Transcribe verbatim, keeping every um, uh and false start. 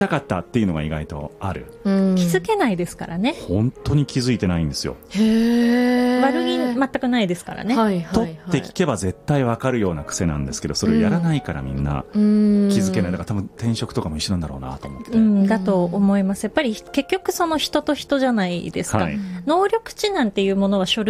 たかったっていうのが意外とある。 気づけないですからね。 本当に気づいてないんですよ。 へー。悪気全くないですからね。 はいはいはい、取って聞けば絶対わかるような癖なんですけど、それをやらないからみんな気づけない。だから多分転職とかも一緒なんだろうなと思って。 うん、だと思います。やっぱり結局その人と人じゃないですか。はい、能力値なんていうものは書類